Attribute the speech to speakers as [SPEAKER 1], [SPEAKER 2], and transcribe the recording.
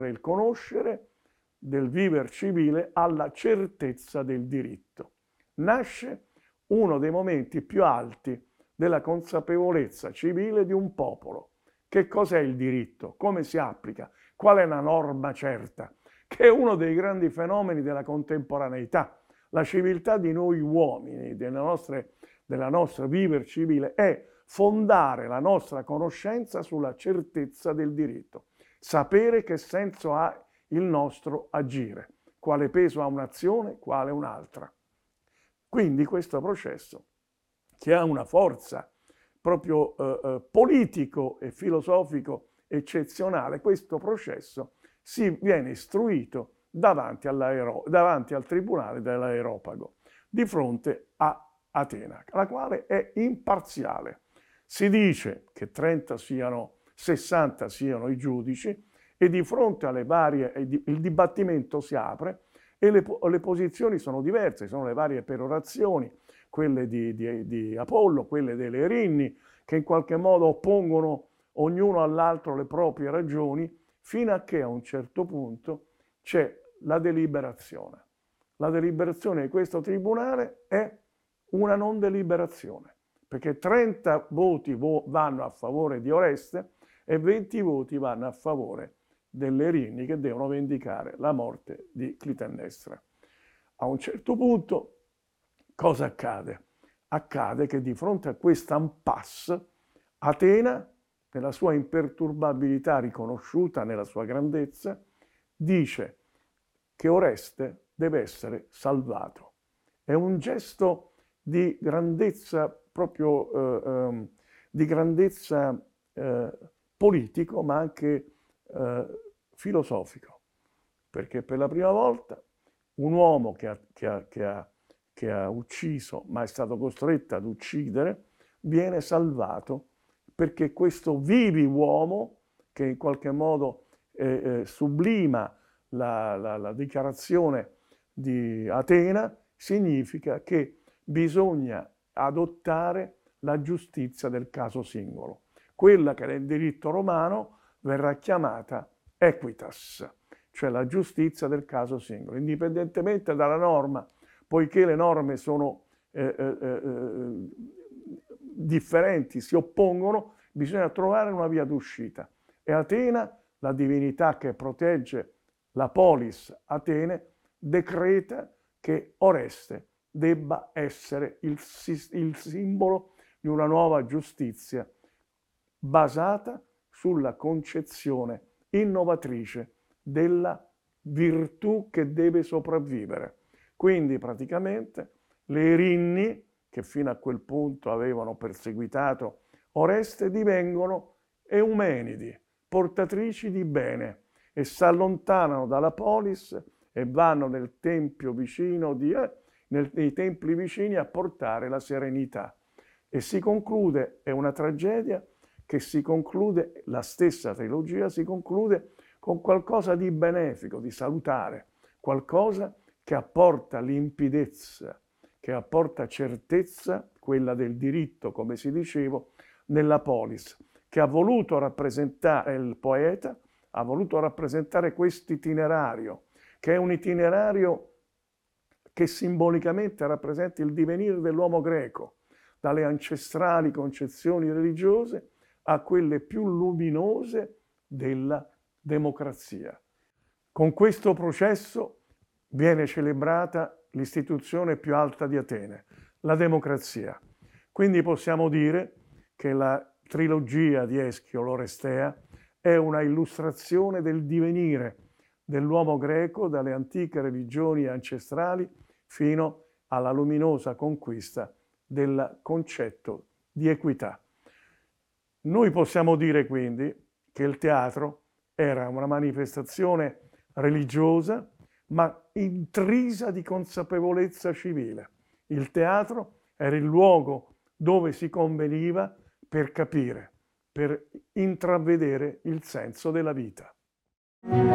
[SPEAKER 1] il conoscere del viver civile alla certezza del diritto. Nasce uno dei momenti più alti della consapevolezza civile di un popolo. Che cos'è il diritto? Come si applica? Qual è la norma certa? Che è uno dei grandi fenomeni della contemporaneità. La civiltà di noi uomini, della nostra viver civile, è fondare la nostra conoscenza sulla certezza del diritto. Sapere che senso ha il nostro agire, quale peso ha un'azione, quale un'altra. Quindi questo processo, che ha una forza proprio politico e filosofico eccezionale, questo processo si viene istruito davanti al tribunale dell'Areopago, di fronte a Atena, la quale è imparziale. Si dice che 60 siano i giudici, e di fronte alle varie, il dibattimento si apre e le posizioni sono diverse, sono le varie perorazioni, quelle di Apollo, quelle delle Erinni, che in qualche modo oppongono ognuno all'altro le proprie ragioni, fino a che a un certo punto c'è la deliberazione. La deliberazione di questo tribunale è una non deliberazione, perché 30 voti vanno a favore di Oreste e 20 voti vanno a favore delle Erinni, che devono vendicare la morte di Clitennestra. A un certo punto cosa accade? Accade che di fronte a questa impasse Atena, nella sua imperturbabilità riconosciuta nella sua grandezza, dice che Oreste deve essere salvato. È un gesto di grandezza proprio di grandezza politico, ma anche filosofico, perché per la prima volta un uomo che ha ucciso, ma è stato costretto ad uccidere, viene salvato, perché questo vivi uomo, che in qualche modo sublima la dichiarazione di Atena, significa che bisogna adottare la giustizia del caso singolo. Quella che nel diritto romano verrà chiamata equitas, cioè la giustizia del caso singolo, indipendentemente dalla norma, poiché le norme sono differenti, si oppongono, bisogna trovare una via d'uscita. E Atena, la divinità che protegge la polis Atene, decreta che Oreste debba essere il simbolo di una nuova giustizia basata sulla concezione innovatrice della virtù che deve sopravvivere. Quindi praticamente le Erinni, che fino a quel punto avevano perseguitato Oreste, divengono Eumenidi, portatrici di bene, e si allontanano dalla polis e vanno nel tempio vicino nei templi vicini a portare la serenità. E si conclude, è una tragedia che si conclude, la stessa trilogia si conclude con qualcosa di benefico, di salutare, qualcosa che apporta limpidezza, che apporta certezza, quella del diritto, come si diceva, nella polis, che ha voluto rappresentare, il poeta ha voluto rappresentare questo itinerario, che è un itinerario che simbolicamente rappresenta il divenire dell'uomo greco, dalle ancestrali concezioni religiose a quelle più luminose della democrazia. Con questo processo viene celebrata l'istituzione più alta di Atene, la democrazia. Quindi possiamo dire che la trilogia di Eschio, l'Orestea, è una illustrazione del divenire dell'uomo greco dalle antiche religioni ancestrali fino alla luminosa conquista del concetto di equità. Noi possiamo dire quindi che il teatro era una manifestazione religiosa, ma intrisa di consapevolezza civile. Il teatro era il luogo dove si conveniva per capire, per intravedere il senso della vita.